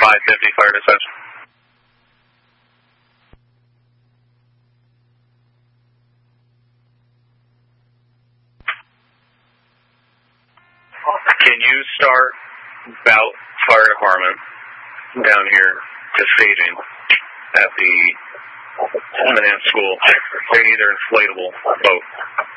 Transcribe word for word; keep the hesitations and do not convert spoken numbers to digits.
five fifty fire dispatch. Can you start Bout Fire Department down here to staging at the Minnan School? They need their inflatable boat.